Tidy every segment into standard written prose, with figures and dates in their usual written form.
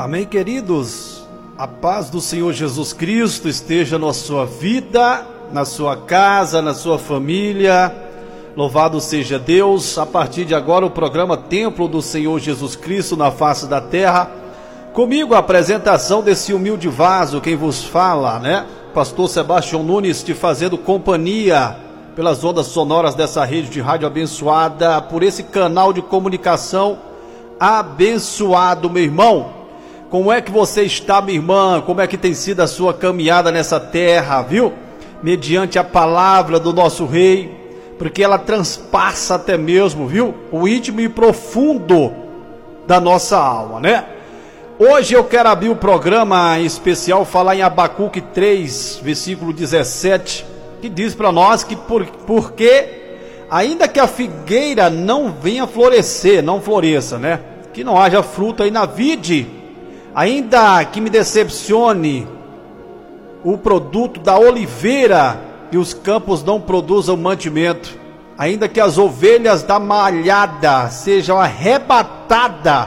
Amém, queridos? A paz do Senhor Jesus Cristo esteja na sua vida, na sua casa, na sua família. Louvado seja Deus. A partir de agora o programa Templo do Senhor Jesus Cristo na face da terra. Comigo a apresentação desse humilde vaso, quem vos fala, né? Pastor Sebastião Nunes, te fazendo companhia pelas ondas sonoras dessa rede de rádio abençoada, por esse canal de comunicação abençoado, meu irmão. Como é que você está, minha irmã? Como é que tem sido a sua caminhada nessa terra, viu? Mediante a palavra do nosso Rei, porque ela transpassa até mesmo, viu? O íntimo e profundo da nossa alma, né? Hoje eu quero abrir o programa em especial, falar em Abacuque 3, versículo 17, que diz para nós que porque ainda que a figueira não venha florescer, não floresça, né? Que não haja fruto aí na vide, ainda que me decepcione o produto da oliveira e os campos não produzam mantimento, ainda que as ovelhas da malhada sejam arrebatadas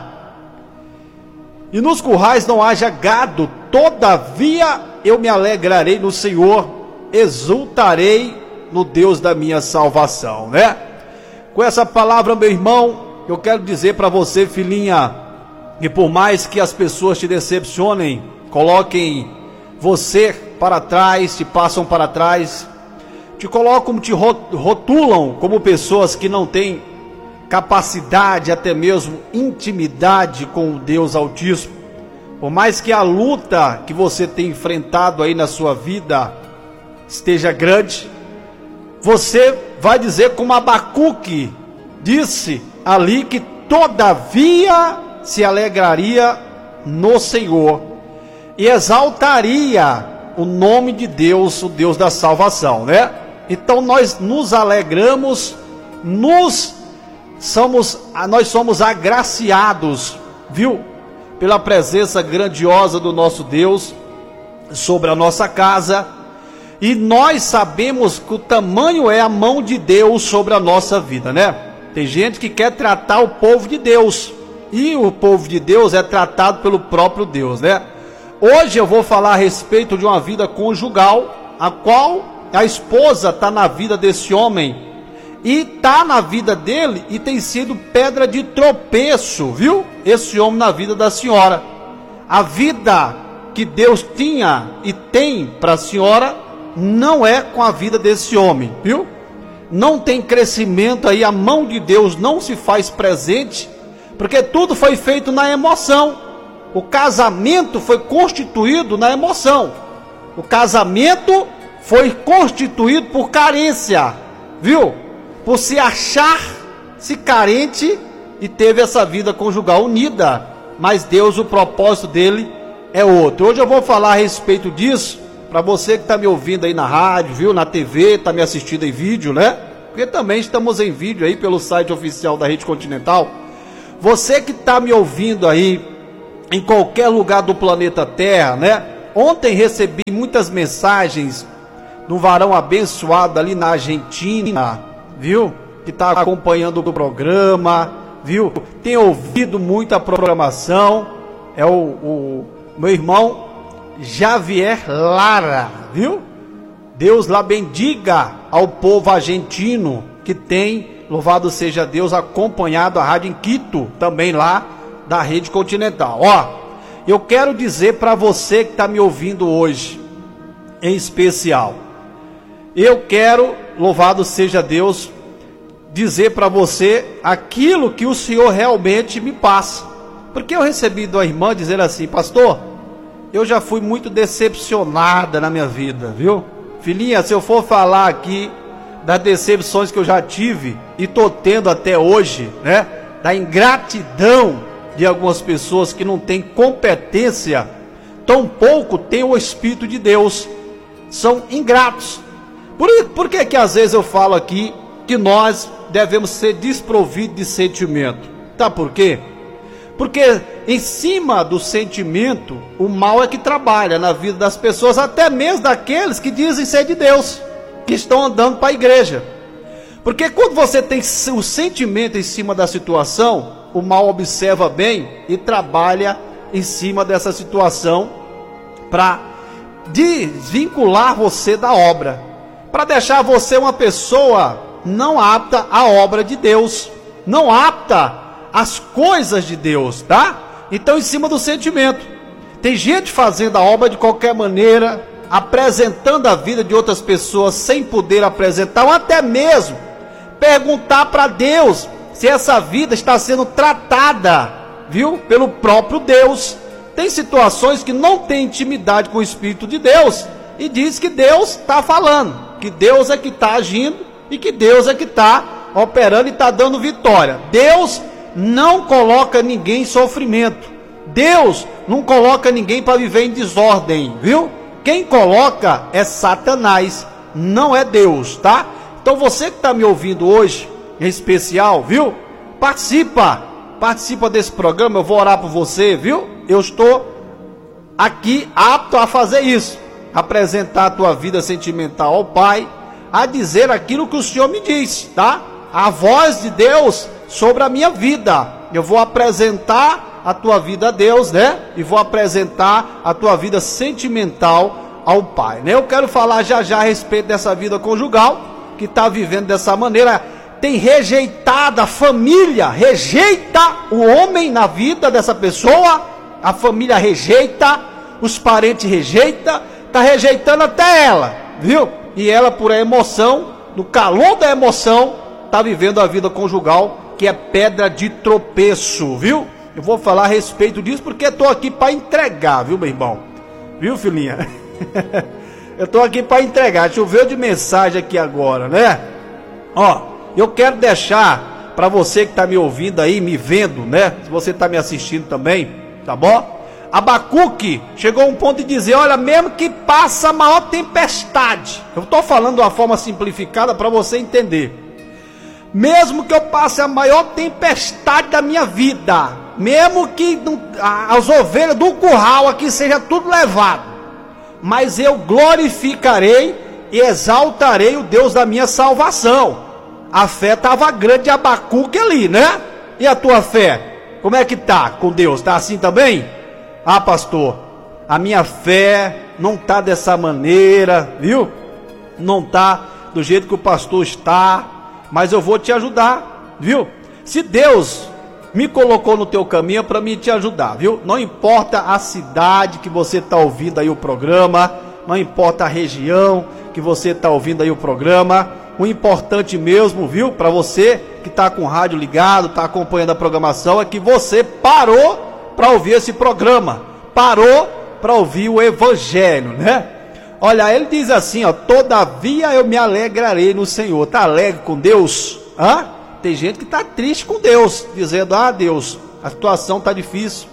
e nos currais não haja gado, todavia eu me alegrarei no Senhor, exultarei no Deus da minha salvação, né? Com essa palavra, meu irmão, eu quero dizer para você, filhinha, que por mais que as pessoas te decepcionem, coloquem você para trás, te passam para trás, te colocam, te rotulam como pessoas que não têm capacidade, até mesmo intimidade com o Deus Altíssimo, por mais que a luta que você tem enfrentado aí na sua vida esteja grande, você vai dizer como Abacuque disse ali, que todavia se alegraria no Senhor e exaltaria o nome de Deus, o Deus da salvação, né? Então nós nos alegramos, nós somos agraciados, viu? Pela presença grandiosa do nosso Deus sobre a nossa casa, e nós sabemos que o tamanho é a mão de Deus sobre a nossa vida, né? Tem gente que quer tratar o povo de Deus, e o povo de Deus é tratado pelo próprio Deus, né? Hoje eu vou falar a respeito de uma vida conjugal, a qual a esposa está na vida desse homem, e está na vida dele, e tem sido pedra de tropeço, viu? Esse homem na vida da senhora. A vida que Deus tinha e tem para a senhora não é com a vida desse homem, viu? Não tem crescimento aí, a mão de Deus não se faz presente, porque tudo foi feito na emoção. O casamento foi constituído na emoção. O casamento foi constituído por carência, viu? Por se achar-se carente, e teve essa vida conjugal unida. Mas Deus, o propósito dele é outro. Hoje eu vou falar a respeito disso, para você que está me ouvindo aí na rádio, viu, na TV, está me assistindo em vídeo, né? Porque também estamos em vídeo aí pelo site oficial da Rede Continental. Você que está me ouvindo aí em qualquer lugar do planeta Terra, né? Ontem recebi muitas mensagens de um varão abençoado ali na Argentina, viu? Que está acompanhando o programa, viu? Tem ouvido muita programação. É o meu irmão Javier Lara, viu? Deus lá bendiga ao povo argentino que tem, louvado seja Deus, acompanhado a rádio em Quito, também lá da Rede Continental. Ó, eu quero dizer para você que está me ouvindo hoje, em especial, eu quero, louvado seja Deus, dizer para você aquilo que o Senhor realmente me passa. Porque eu recebi de uma irmã dizendo assim: pastor, eu já fui muito decepcionada na minha vida, viu? Filhinha, se eu for falar aqui das decepções que eu já tive e estou tendo até hoje, né? Da ingratidão de algumas pessoas que não têm competência, tampouco têm o Espírito de Deus, são ingratos. Por que às vezes eu falo aqui que nós devemos ser desprovidos de sentimento? Tá por quê? Porque em cima do sentimento, o mal é que trabalha na vida das pessoas, até mesmo daqueles que dizem ser de Deus, que estão andando para a igreja. Porque quando você tem o sentimento em cima da situação, o mal observa bem e trabalha em cima dessa situação para desvincular você da obra, para deixar você uma pessoa não apta à obra de Deus, não apta às coisas de Deus, tá? Então, em cima do sentimento, tem gente fazendo a obra de qualquer maneira, apresentando a vida de outras pessoas sem poder apresentar, ou até mesmo perguntar para Deus se essa vida está sendo tratada, viu, pelo próprio Deus. Tem situações que não tem intimidade com o Espírito de Deus e diz que Deus está falando, que Deus é que está agindo e que Deus é que está operando e está dando vitória. Deus não coloca ninguém em sofrimento. Deus não coloca ninguém para viver em desordem, viu? Quem coloca é Satanás, não é Deus, tá? Então você que está me ouvindo hoje, em especial, viu? Participa desse programa, eu vou orar por você, viu? Eu estou aqui apto a fazer isso, apresentar a tua vida sentimental ao Pai, a dizer aquilo que o Senhor me diz, tá? A voz de Deus sobre a minha vida. Eu vou apresentar a tua vida a Deus, né? E vou apresentar a tua vida sentimental ao Pai, né? Eu quero falar já a respeito dessa vida conjugal, que está vivendo dessa maneira, tem rejeitado a família, rejeita o homem na vida dessa pessoa, a família rejeita, os parentes rejeitam, está rejeitando até ela, viu? E ela, por a emoção, no calor da emoção, está vivendo a vida conjugal, que é pedra de tropeço, viu? Eu vou falar a respeito disso porque estou aqui para entregar, viu, meu irmão? Viu, filhinha? Eu estou aqui para entregar. Choveu de mensagem aqui agora, né? Ó, eu quero deixar para você que está me ouvindo aí, me vendo, né? Se você está me assistindo também, tá bom? Abacuque chegou a um ponto de dizer, olha, mesmo que passa a maior tempestade, eu estou falando de uma forma simplificada para você entender. Mesmo que eu passe a maior tempestade da minha vida, mesmo que as ovelhas do curral aqui seja tudo levado, mas eu glorificarei e exaltarei o Deus da minha salvação. A fé estava grande de Abacuque ali, né? E a tua fé? Como é que tá com Deus? Tá assim também? Ah, pastor, a minha fé não tá dessa maneira, viu? Não tá do jeito que o pastor está, mas eu vou te ajudar, viu? Se Deus me colocou no teu caminho é para mim te ajudar, viu? Não importa a cidade que você está ouvindo aí o programa, não importa a região que você está ouvindo aí o programa, o importante mesmo, viu? Para você que está com o rádio ligado, está acompanhando a programação, é que você parou para ouvir esse programa, parou para ouvir o Evangelho, né? Olha, ele diz assim, ó, todavia eu me alegrarei no Senhor. Tá alegre com Deus? Hã? Tem gente que está triste com Deus, dizendo, ah, Deus, a situação está difícil.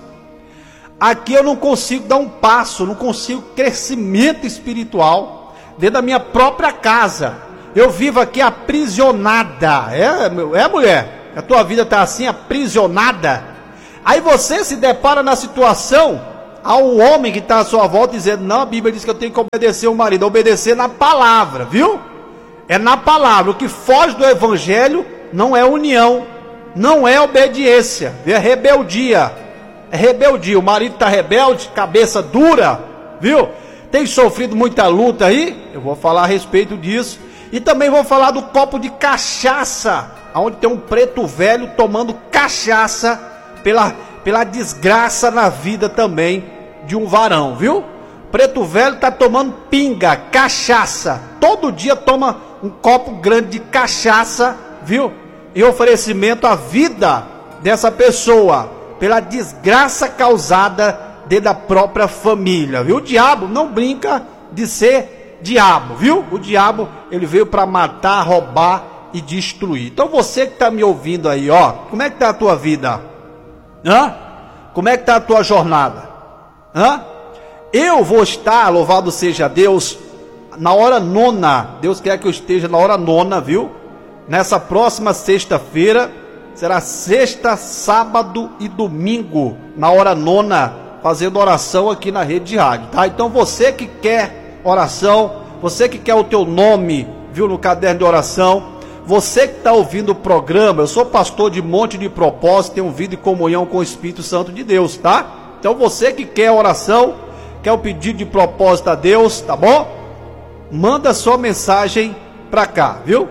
Aqui eu não consigo dar um passo, não consigo crescimento espiritual dentro da minha própria casa. Eu vivo aqui aprisionada. É mulher? A tua vida está assim, aprisionada? Aí você se depara na situação, há um homem que está à sua volta dizendo, não, a Bíblia diz que eu tenho que obedecer o marido, obedecer na palavra, viu? É na palavra. O que foge do Evangelho não é união, não é obediência, é rebeldia. É rebeldia. O marido está rebelde, cabeça dura, viu? Tem sofrido muita luta aí, eu vou falar a respeito disso. E também vou falar do copo de cachaça, onde tem um preto velho tomando cachaça pela desgraça na vida também de um varão, viu? Preto velho está tomando pinga, cachaça, todo dia toma um copo grande de cachaça, viu? Em oferecimento à vida dessa pessoa, pela desgraça causada dentro da própria família, viu? O diabo não brinca de ser diabo, viu? O diabo, ele veio para matar, roubar e destruir. Então você que está me ouvindo aí, ó, como é que está a tua vida? Hã? Como é que está a tua jornada? Hã? Eu vou estar, louvado seja Deus, na hora 9, Deus quer que eu esteja na hora 9, viu? Nessa próxima sexta-feira, será sexta, sábado e domingo, na hora 9, fazendo oração aqui na rede de rádio, tá? Então você que quer oração, você que quer o teu nome, viu, no caderno de oração, você que está ouvindo o programa, eu sou pastor de Monte de Propósito, tenho vida e comunhão com o Espírito Santo de Deus, tá? Então você que quer oração, quer o pedido de propósito a Deus, tá bom? Manda sua mensagem para cá, viu?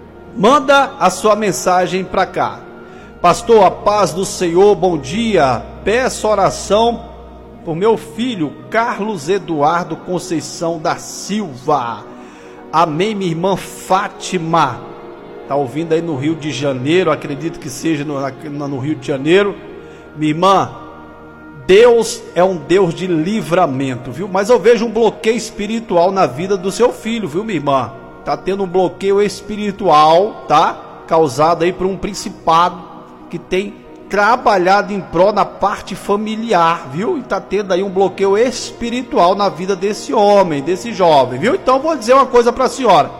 Manda a sua mensagem para cá. Pastor, a paz do Senhor, bom dia. Peço oração por meu filho Carlos Eduardo Conceição da Silva. Amém, minha irmã Fátima. Está ouvindo aí no Rio de Janeiro, acredito que seja no Rio de Janeiro. Minha irmã, Deus é um Deus de livramento, viu? Mas eu vejo um bloqueio espiritual na vida do seu filho, viu, minha irmã? Está tendo um bloqueio espiritual, tá? Causado aí por um principado que tem trabalhado em prol na parte familiar, viu? E está tendo aí um bloqueio espiritual na vida desse homem, desse jovem, viu? Então vou dizer uma coisa para a senhora: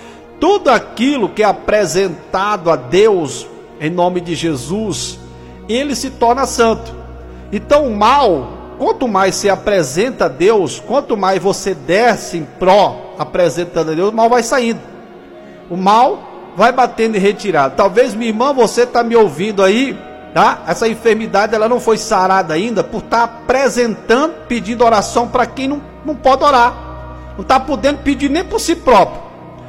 tudo aquilo que é apresentado a Deus em nome de Jesus, ele se torna santo. Então o mal, quanto mais se apresenta a Deus, quanto mais você desce em pró apresentando a Deus, o mal vai saindo, o mal vai batendo em retirada. Talvez, minha irmã, você está me ouvindo aí, tá? Essa enfermidade ela não foi sarada ainda por estar apresentando, pedindo oração para quem não pode orar, não está podendo pedir nem por si próprio.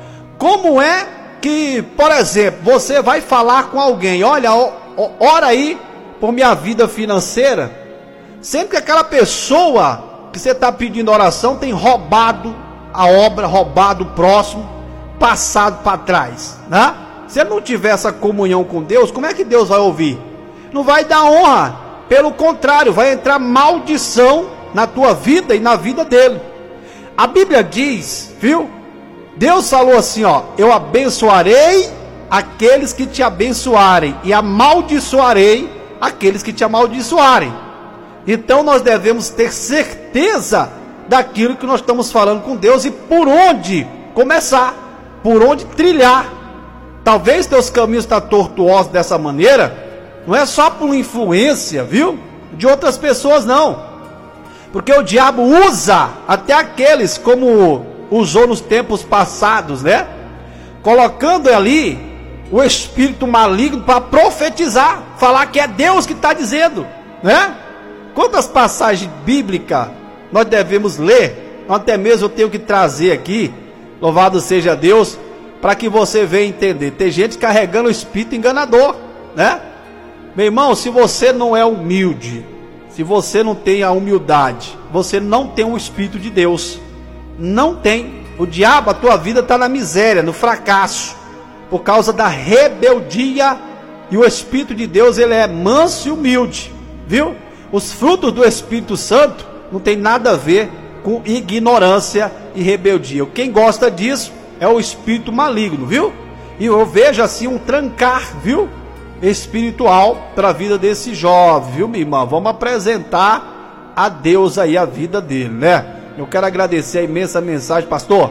Como é que, por exemplo, você vai falar com alguém, olha, ora aí por minha vida financeira, sendo que aquela pessoa que você está pedindo oração tem roubado a obra, roubado o próximo, passado para trás, né? Se ele não tiver essa comunhão com Deus, como é que Deus vai ouvir? Não vai dar honra, pelo contrário, vai entrar maldição na tua vida e na vida dele. A Bíblia diz, viu? Deus falou assim, ó: eu abençoarei aqueles que te abençoarem e amaldiçoarei aqueles que te amaldiçoarem. Então nós devemos ter certeza daquilo que nós estamos falando com Deus e por onde começar, por onde trilhar. Talvez teus caminhos estão tortuosos dessa maneira, não é só por influência, viu, de outras pessoas, não, porque o diabo usa até aqueles, como usou nos tempos passados, né, colocando ali o espírito maligno para profetizar, falar que é Deus que está dizendo, né? Quantas passagens bíblicas nós devemos ler? Até mesmo eu tenho que trazer aqui, louvado seja Deus, para que você venha entender. Tem gente carregando o espírito enganador, né? Meu irmão, se você não é humilde, se você não tem a humildade, você não tem o Espírito de Deus. Não tem. O diabo, a tua vida está na miséria, no fracasso, por causa da rebeldia. E o Espírito de Deus, ele é manso e humilde, viu? Os frutos do Espírito Santo não tem nada a ver com ignorância e rebeldia. Quem gosta disso é o espírito maligno, viu? E eu vejo assim um trancar, viu, espiritual para a vida desse jovem, viu, minha irmã? Vamos apresentar a Deus aí a vida dele, né? Eu quero agradecer a imensa mensagem, pastor.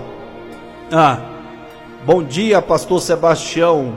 Bom dia, pastor Sebastião.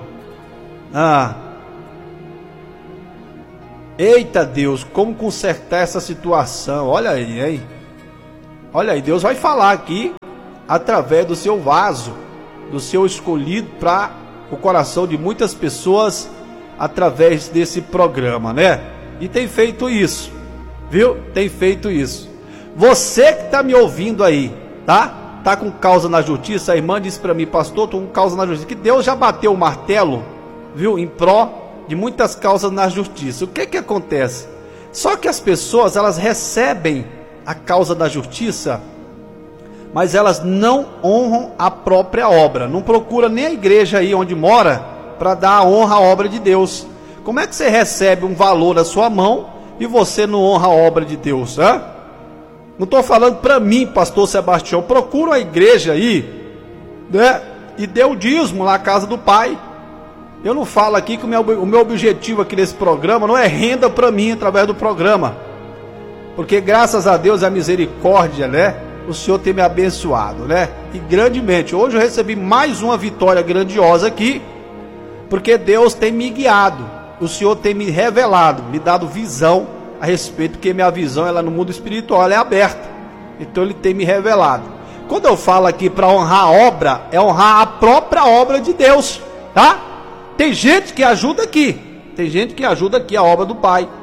Eita Deus, como consertar essa situação? Olha aí, hein? Olha aí, Deus vai falar aqui através do seu vaso, do seu escolhido para o coração de muitas pessoas através desse programa, né? E tem feito isso, viu? Tem feito isso. Você que está me ouvindo aí, tá? Tá com causa na justiça? A irmã disse para mim, pastor, estou com causa na justiça. Que Deus já bateu o martelo, viu? Em pró de muitas causas na justiça. O que que acontece? Só que as pessoas, elas recebem a causa da justiça, mas elas não honram a própria obra. Não procura nem a igreja aí onde mora para dar a honra à obra de Deus. Como é que você recebe um valor na sua mão e você não honra a obra de Deus, hein? Não estou falando para mim, pastor Sebastião. Procura a igreja aí, né? E dê o dízimo na casa do Pai. Eu não falo aqui que o meu objetivo aqui nesse programa não é renda para mim através do programa, porque graças a Deus, a misericórdia, né, o Senhor tem me abençoado, né, e grandemente. Hoje eu recebi mais uma vitória grandiosa aqui, porque Deus tem me guiado, o Senhor tem me revelado, me dado visão a respeito, porque minha visão, ela no mundo espiritual, ela é aberta, então Ele tem me revelado. Quando eu falo aqui para honrar a obra, é honrar a própria obra de Deus, tá? Tem gente que ajuda aqui, tem gente que ajuda aqui a obra do Pai.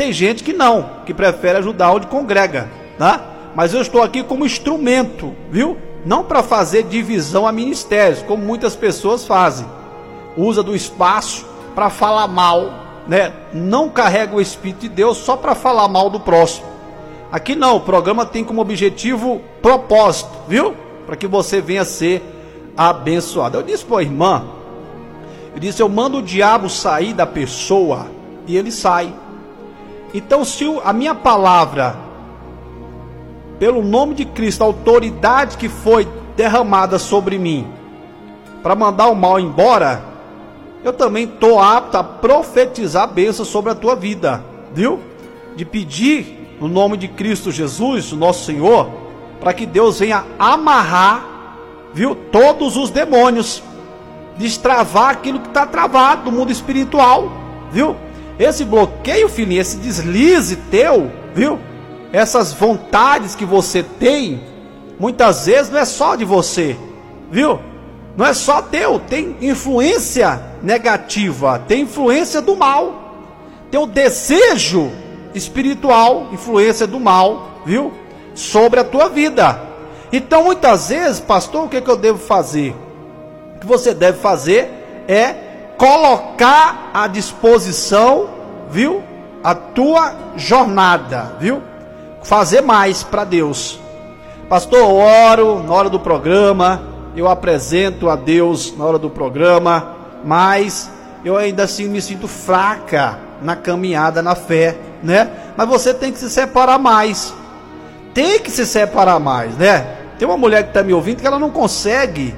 tem gente que não, que prefere ajudar onde congrega, tá? Mas eu estou aqui como instrumento, viu? Não para fazer divisão a ministérios, como muitas pessoas fazem. Usa do espaço para falar mal, né? Não carrega o Espírito de Deus só para falar mal do próximo. Aqui não, o programa tem como objetivo propósito, viu? Para que você venha ser abençoado. Eu disse para a irmã, eu mando o diabo sair da pessoa e ele sai. Então, se a minha palavra, pelo nome de Cristo, a autoridade que foi derramada sobre mim para mandar o mal embora, eu também estou apto a profetizar bênção sobre a tua vida, viu? De pedir no nome de Cristo Jesus, o nosso Senhor, para que Deus venha amarrar, viu, todos os demônios, destravar aquilo que está travado no mundo espiritual, viu? Esse bloqueio, filhinho, esse deslize teu, viu? Essas vontades que você tem, muitas vezes não é só de você, viu? Não é só teu, tem influência negativa, tem influência do mal, tem o desejo espiritual, influência do mal, viu? Sobre a tua vida. Então, muitas vezes, pastor, o que eu devo fazer? O que você deve fazer é colocar à disposição, viu? A tua jornada, viu? Fazer mais para Deus. Pastor, eu oro na hora do programa, eu apresento a Deus na hora do programa, mas eu ainda assim me sinto fraca na caminhada, na fé, né? Mas você tem que se separar mais. Tem que se separar mais, né? Tem uma mulher que está me ouvindo que ela não consegue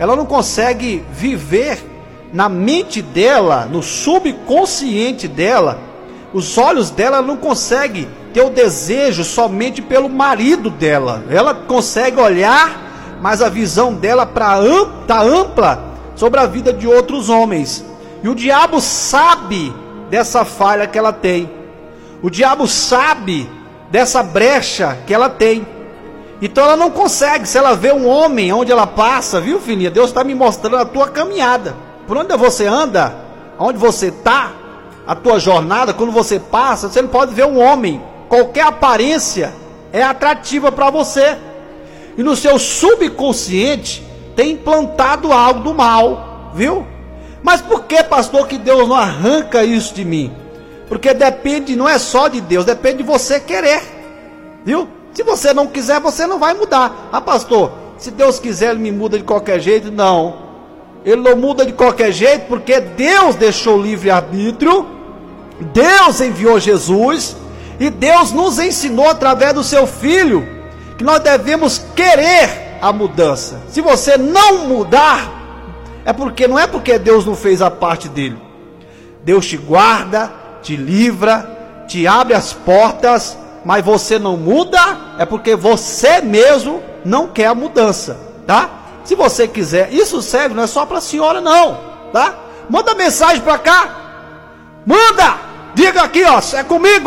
viver na mente dela, no subconsciente dela, os olhos dela não conseguem ter o desejo somente pelo marido dela. Ela consegue olhar, mas a visão dela está ampla sobre a vida de outros homens. E o diabo sabe dessa falha que ela tem. O diabo sabe dessa brecha que ela tem. Então ela não consegue. Se ela vê um homem onde ela passa, viu, filhinha? Deus está me mostrando a tua caminhada. Por onde você anda, onde você está, a tua jornada, quando você passa, você não pode ver um homem. Qualquer aparência é atrativa para você. E no seu subconsciente tem implantado algo do mal, viu? Mas por que, pastor, que Deus não arranca isso de mim? Porque depende, não é só de Deus, depende de você querer, viu? Se você não quiser, você não vai mudar. Ah, pastor, se Deus quiser, Ele me muda de qualquer jeito? Não. Ele não muda de qualquer jeito porque Deus deixou livre-arbítrio, Deus enviou Jesus, e Deus nos ensinou através do seu Filho, que nós devemos querer a mudança. Se você não mudar, não é porque Deus não fez a parte dele. Deus te guarda, te livra, te abre as portas, mas você não muda, é porque você mesmo não quer a mudança, tá? Se você quiser, isso serve, não é só para a senhora não, tá? Manda mensagem para cá, manda, diga aqui, ó, é comigo.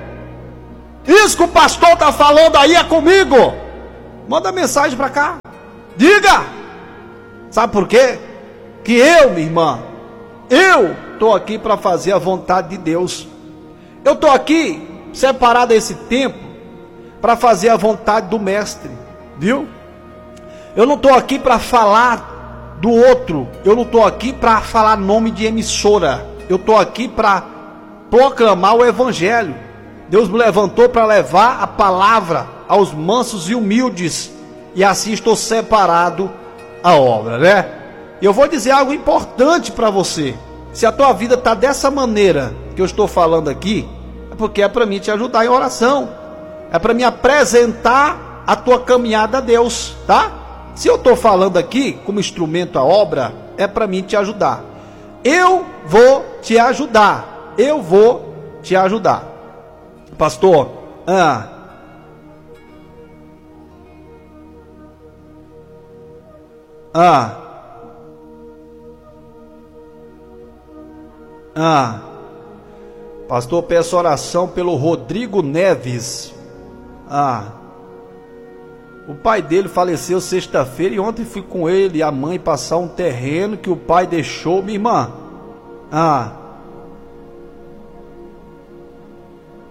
Isso que o pastor está falando aí é comigo. Manda mensagem para cá, diga. Sabe por quê? Que eu, minha irmã, eu estou aqui para fazer a vontade de Deus. Eu estou aqui separado esse tempo para fazer a vontade do mestre, viu? Eu não estou aqui para falar do outro. Eu não estou aqui para falar nome de emissora. Eu estou aqui para proclamar o evangelho. Deus me levantou para levar a palavra aos mansos e humildes, e assim estou separado à obra, né? E eu vou dizer algo importante para você. Se a tua vida está dessa maneira que eu estou falando aqui, é porque é para mim te ajudar em oração, é para me apresentar a tua caminhada a Deus, tá? Se eu estou falando aqui como instrumento à obra, é para mim te ajudar. Eu vou te ajudar. Eu vou te ajudar. Pastor, pastor, peço oração pelo Rodrigo Neves. O pai dele faleceu sexta-feira e ontem fui com ele e a mãe passar um terreno que o pai deixou, minha irmã.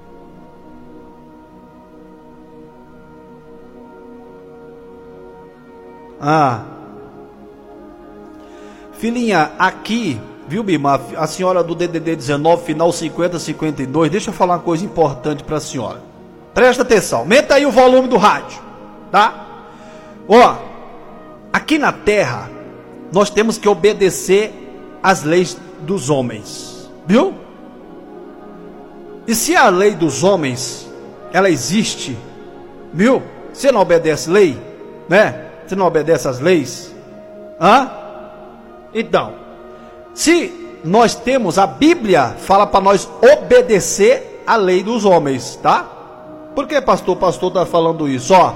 Filhinha, aqui, viu, minha irmã, a senhora do DDD 19, final 5052, deixa eu falar uma coisa importante para a senhora. Presta atenção, aumenta aí o volume do rádio, tá? Ó, aqui na terra, nós temos que obedecer às leis dos homens, viu? E se a lei dos homens, ela existe, viu? Você não obedece lei, né? Você não obedece às leis? Então, se nós temos, a Bíblia fala para nós obedecer a lei dos homens, tá? Por que, pastor? O pastor está falando isso, ó.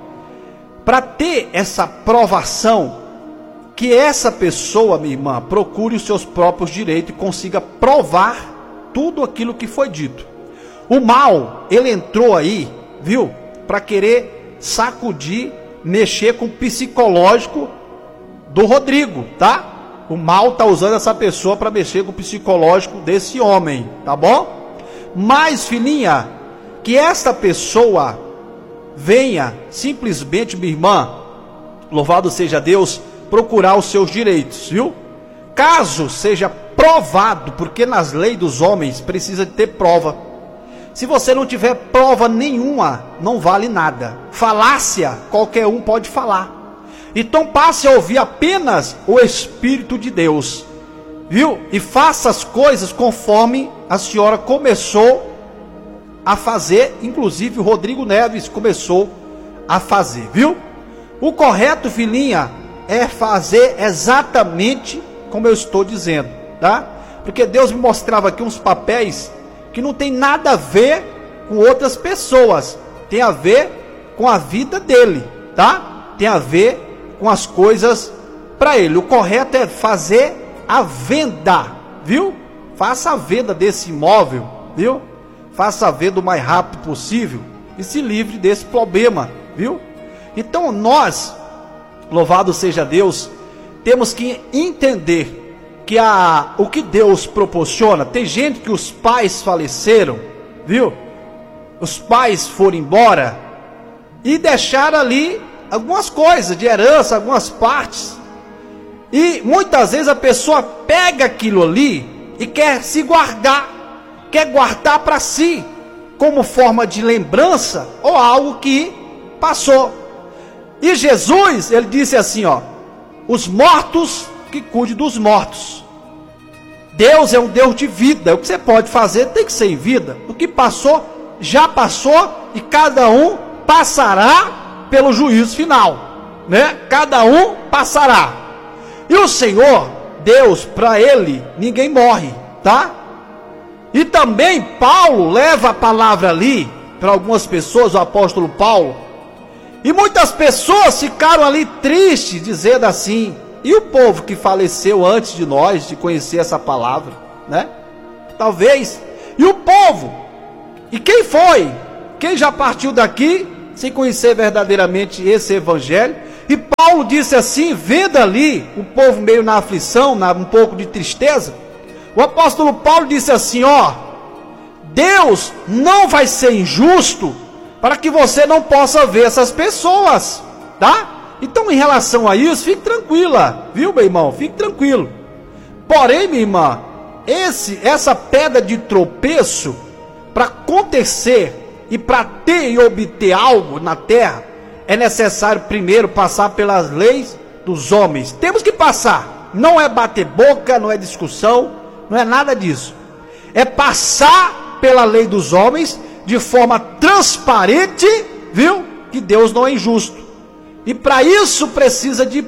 Para ter essa provação, que essa pessoa, minha irmã, procure os seus próprios direitos e consiga provar tudo aquilo que foi dito. O mal, ele entrou aí, viu? Para querer sacudir, mexer com o psicológico do Rodrigo, tá? O mal está usando essa pessoa para mexer com o psicológico desse homem, tá bom? Mas, filhinha, que esta pessoa venha simplesmente, minha irmã, louvado seja Deus, procurar os seus direitos, viu? Caso seja provado, porque nas leis dos homens precisa de ter prova. Se você não tiver prova nenhuma, não vale nada. Falácia, qualquer um pode falar. Então passe a ouvir apenas o Espírito de Deus, viu? E faça as coisas conforme a senhora começou a fazer, inclusive o Rodrigo Neves começou a fazer, viu? O correto, filhinha, é fazer exatamente como eu estou dizendo, tá? Porque Deus me mostrava aqui uns papéis que não tem nada a ver com outras pessoas, tem a ver com a vida dele, tá? Tem a ver com as coisas para ele. O correto é fazer a venda, viu? Faça a venda desse imóvel, viu? Faça a venda o mais rápido possível e se livre desse problema, viu? Então nós, louvado seja Deus, temos que entender que o que Deus proporciona. Tem gente que os pais faleceram, viu? Os pais foram embora e deixaram ali algumas coisas de herança, algumas partes. E muitas vezes a pessoa pega aquilo ali e quer se guardar, quer guardar para si, como forma de lembrança ou algo que passou. E Jesus, ele disse assim, ó: os mortos que cuide dos mortos. Deus é um Deus de vida. O que você pode fazer tem que ser em vida. O que passou, já passou, e cada um passará pelo juízo final, né? Cada um passará. E o Senhor, Deus, para ele, ninguém morre, tá? E também Paulo leva a palavra ali para algumas pessoas, o apóstolo Paulo, e muitas pessoas ficaram ali tristes, dizendo assim: e o povo que faleceu antes de nós, de conhecer essa palavra, né? Talvez. E o povo? E quem foi? Quem já partiu daqui sem conhecer verdadeiramente esse evangelho? E Paulo disse assim, vendo ali o povo meio na aflição, um pouco de tristeza. O apóstolo Paulo disse assim, ó: Deus não vai ser injusto para que você não possa ver essas pessoas, tá? Então, em relação a isso, fique tranquila, viu, meu irmão? Fique tranquilo. Porém, minha irmã, essa pedra de tropeço, para acontecer e para ter e obter algo na terra, é necessário primeiro passar pelas leis dos homens. Temos que passar. Não é bater boca, não é discussão, não é nada disso. É passar pela lei dos homens de forma transparente, viu? Que Deus não é injusto. E para isso precisa de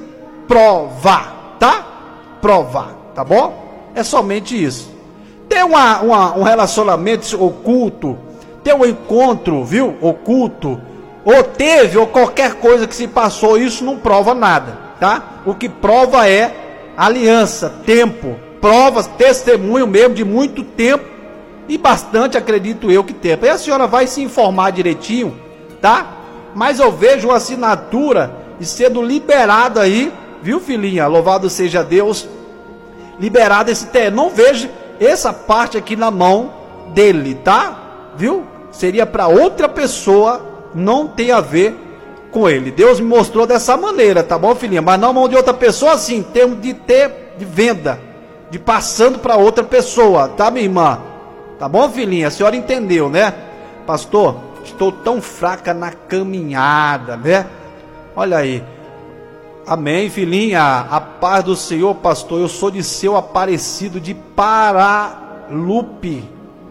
provar, tá? Provar, tá bom? É somente isso. Ter um relacionamento oculto, ter um encontro, viu? Oculto, ou teve, ou qualquer coisa que se passou, isso não prova nada, tá? O que prova é aliança, tempo, provas, testemunho mesmo de muito tempo, e bastante, acredito eu, que tempo. E a senhora vai se informar direitinho, tá? Mas eu vejo uma assinatura e sendo liberado aí, viu, filhinha? Louvado seja Deus, liberado esse terreno. Não vejo essa parte aqui na mão dele, tá? Viu? Seria para outra pessoa, não tem a ver com ele. Deus me mostrou dessa maneira, tá bom, filhinha? Mas na mão de outra pessoa, assim, em termos de venda, de passando para outra pessoa, tá, minha irmã? Tá bom, filhinha? A senhora entendeu, né? Pastor, estou tão fraca na caminhada, né? Olha aí. Amém, filhinha. A paz do Senhor, pastor. Eu sou de Seu Aparecido de Paralupe.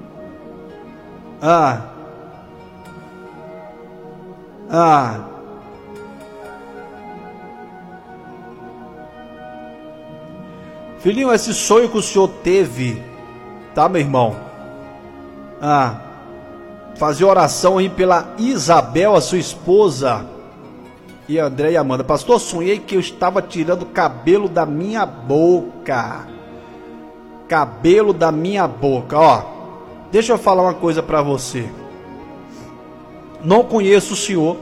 Filhinho, esse sonho que o senhor teve, tá, meu irmão? Fazer oração aí pela Isabel, a sua esposa, e André e Amanda. Pastor, sonhei que eu estava tirando cabelo da minha boca. Cabelo da minha boca. Ó, deixa eu falar uma coisa para você. Não conheço o senhor,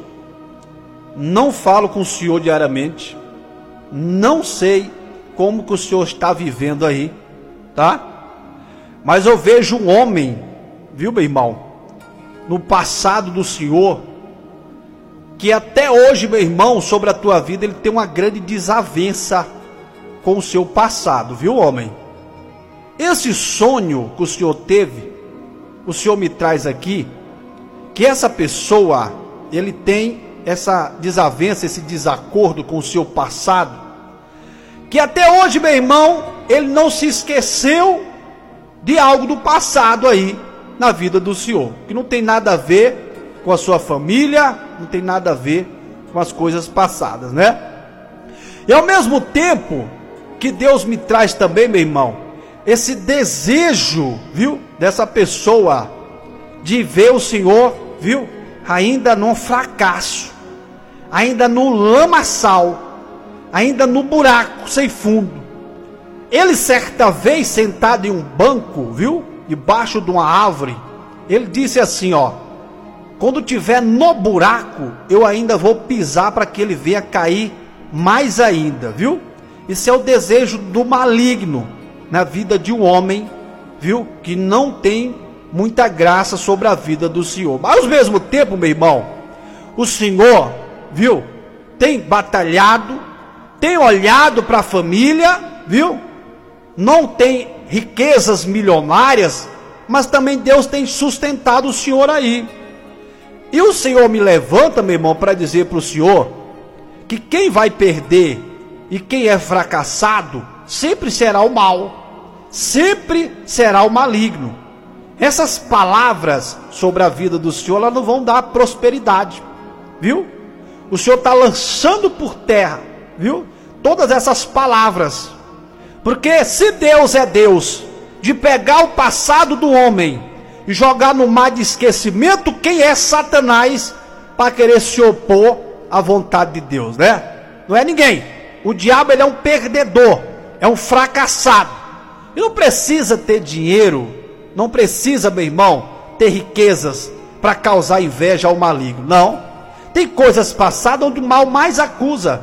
não falo com o senhor diariamente, não sei como que o senhor está vivendo aí, tá? Mas eu vejo um homem, viu, meu irmão, no passado do senhor, que até hoje, meu irmão, sobre a tua vida, ele tem uma grande desavença com o seu passado, viu, homem? Esse sonho que o senhor teve, o senhor me traz aqui, que essa pessoa, ele tem essa desavença, esse desacordo com o seu passado, que até hoje, meu irmão, ele não se esqueceu de algo do passado aí, na vida do senhor, que não tem nada a ver com a sua família, não tem nada a ver com as coisas passadas, né? E ao mesmo tempo, que Deus me traz também, meu irmão, esse desejo, viu, dessa pessoa, de ver o senhor, viu, ainda num fracasso, ainda no lamaçal, ainda no buraco sem fundo. Ele certa vez sentado em um banco, viu, debaixo de uma árvore, ele disse assim, ó: quando tiver no buraco, eu ainda vou pisar para que ele venha cair mais ainda, viu? Isso é o desejo do maligno na vida de um homem, viu, que não tem muita graça sobre a vida do Senhor. Mas ao mesmo tempo, meu irmão, o Senhor, viu, tem batalhado, tem olhado para a família, viu? Não tem riquezas milionárias, mas também Deus tem sustentado o Senhor aí. E o Senhor me levanta, meu irmão, para dizer para o Senhor que quem vai perder e quem é fracassado sempre será o mal, sempre será o maligno. Essas palavras sobre a vida do Senhor, elas não vão dar prosperidade, viu? O Senhor está lançando por terra, viu, todas essas palavras, porque se Deus é Deus de pegar o passado do homem e jogar no mar de esquecimento, quem é Satanás para querer se opor à vontade de Deus, né? Não é ninguém. O diabo, ele é um perdedor, é um fracassado. E não precisa ter dinheiro, não precisa, meu irmão, ter riquezas para causar inveja ao maligno. Não. Tem coisas passadas onde o mal mais acusa,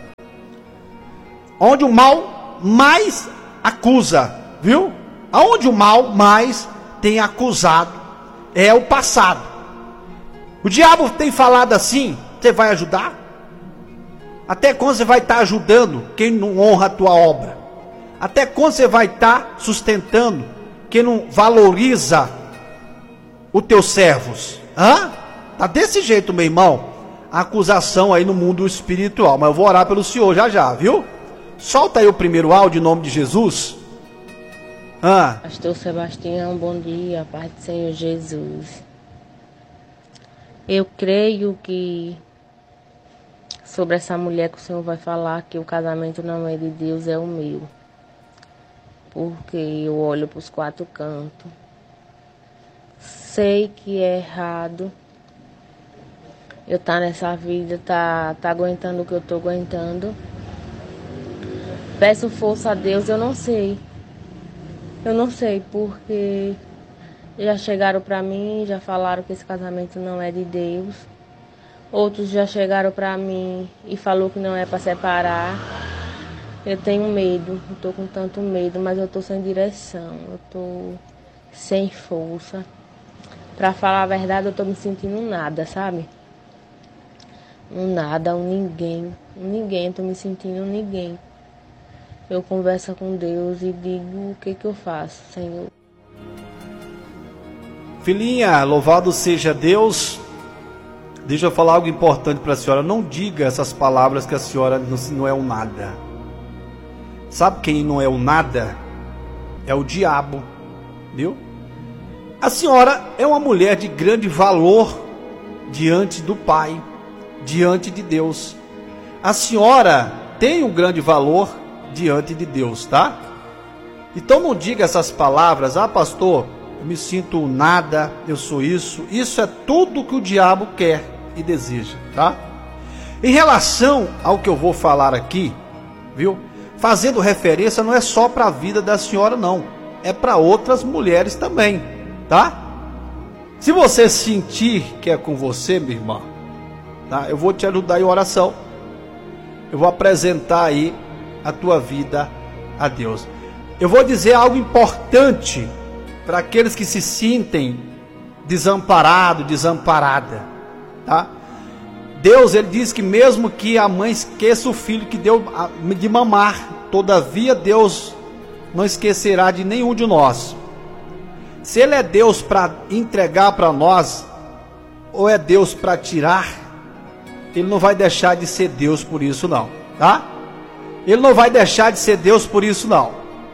onde o mal mais acusa, viu? Aonde o mal mais tem acusado é o passado. O diabo tem falado assim: você vai ajudar? Até quando você vai estar ajudando quem não honra a tua obra? Até quando você vai estar sustentando quem não valoriza os teus servos? Tá desse jeito, meu irmão, a acusação aí no mundo espiritual. Mas eu vou orar pelo senhor já já, viu? Solta aí o primeiro áudio em nome de Jesus. Pastor Sebastião, bom dia, paz do Senhor Jesus. Eu creio que sobre essa mulher que o Senhor vai falar, que o casamento não é de Deus, é o meu. Porque eu olho para os quatro cantos, sei que é errado eu estar nessa vida, tá aguentando o que eu estou aguentando. Peço força a Deus, eu não sei, porque já chegaram para mim, já falaram que esse casamento não é de Deus. Outros já chegaram para mim e falou que não é para separar. Eu tenho medo, eu estou com tanto medo, mas eu estou sem direção, eu estou sem força. Para falar a verdade, eu estou me sentindo nada, sabe? um nada, um ninguém, tô me sentindo um ninguém. Eu converso com Deus e digo o que eu faço, Senhor. Filhinha, louvado seja Deus. Deixa eu falar algo importante para a senhora. Não diga essas palavras que a senhora não é um nada. Sabe quem não é o nada? É o diabo, viu? A senhora é uma mulher de grande valor diante do Pai, diante de Deus. A senhora tem um grande valor diante de Deus, tá? Então não diga essas palavras: ah, pastor, eu me sinto nada, eu sou isso. Isso é tudo que o diabo quer e deseja, tá? Em relação ao que eu vou falar aqui, viu? Fazendo referência não é só para a vida da senhora, não. É para outras mulheres também, tá? Se você sentir que é com você, minha irmã, tá? Eu vou te ajudar em oração. Eu vou apresentar aí a tua vida a Deus. Eu vou dizer algo importante para aqueles que se sentem desamparados, desamparada, tá? Deus, ele diz que mesmo que a mãe esqueça o filho que deu de mamar, todavia Deus não esquecerá de nenhum de nós. Se ele é Deus para entregar para nós, ou é Deus para tirar, ele não vai deixar de ser Deus por isso não, tá? Ele não vai deixar de ser Deus por isso não.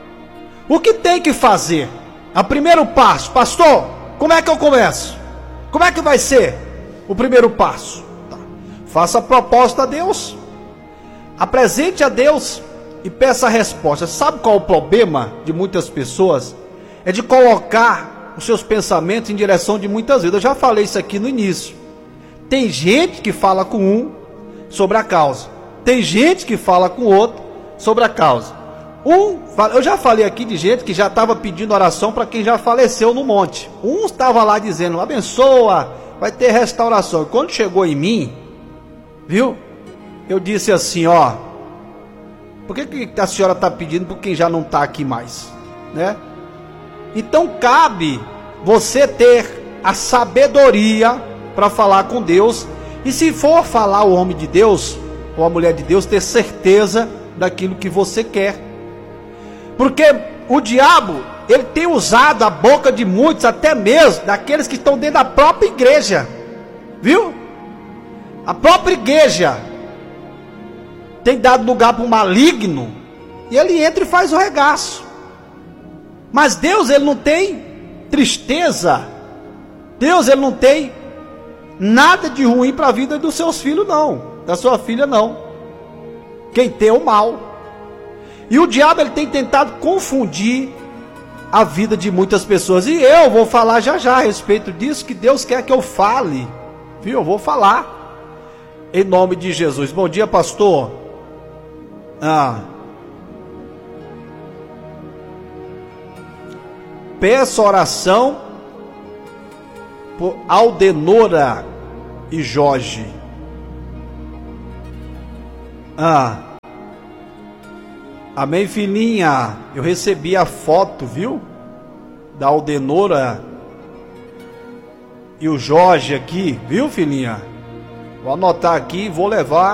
O que tem que fazer? O primeiro passo, pastor, como é que eu começo? Como é que vai ser o primeiro passo? Tá. Faça a proposta a Deus, apresente a Deus e peça a resposta. Sabe qual é o problema de muitas pessoas? É de colocar os seus pensamentos em direção de muitas vidas. Eu já falei isso aqui no início. Tem gente que fala com um sobre a causa, tem gente que fala com o outro sobre a causa. Eu já falei aqui de gente que já estava pedindo oração para quem já faleceu no monte. Um estava lá dizendo: abençoa, vai ter restauração. E quando chegou em mim, viu? Eu disse assim: ó, por que a senhora está pedindo por quem já não está aqui mais, né? Então cabe você ter a sabedoria para falar com Deus. E se for falar o homem de Deus ou a mulher de Deus, ter certeza daquilo que você quer. Porque o diabo, ele tem usado a boca de muitos, até mesmo daqueles que estão dentro da própria igreja, viu? A própria igreja tem dado lugar para o maligno, e ele entra e faz o regaço. Mas Deus, ele não tem tristeza, Deus, ele não tem nada de ruim para a vida dos seus filhos não, da sua filha não. Quem tem é o mal. E o diabo, ele tem tentado confundir a vida de muitas pessoas. E eu vou falar já já a respeito disso, que Deus quer que eu fale, viu? Eu vou falar em nome de Jesus. Bom dia, pastor. Peço oração por Aldenora e Jorge. Amém, filhinha. Eu recebi a foto, viu? Da Aldenora e o Jorge aqui, viu, filhinha? Vou anotar aqui e vou levar